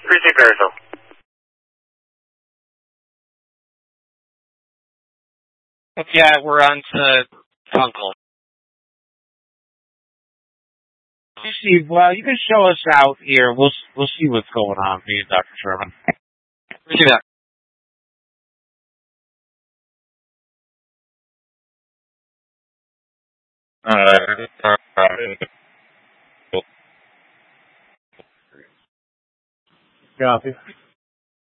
Appreciate Carousel. Yeah, we're on to Kunkel. Steve, well, you can show us out here. We'll see what's going on, me and Dr. Sherman. We do that. Copy.